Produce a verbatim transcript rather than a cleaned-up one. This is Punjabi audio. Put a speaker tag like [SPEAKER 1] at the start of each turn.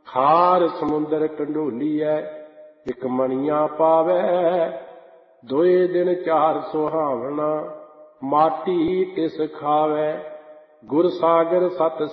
[SPEAKER 1] ਖਾਰ ਸਮੁੰਦਰ ਕੰਢੋਲੀਐ, ਇੱਕ ਮਣੀਆਂ ਪਾਵੈ। ਦੋਏ ਦਿਨ ਚਾਰ ਸੁਹਾਵਣਾ, ਮਾਟੀ ਤਿਸ ਖਾਵੈ। ਗੁਰ ਸਾਗਰ ਸਤ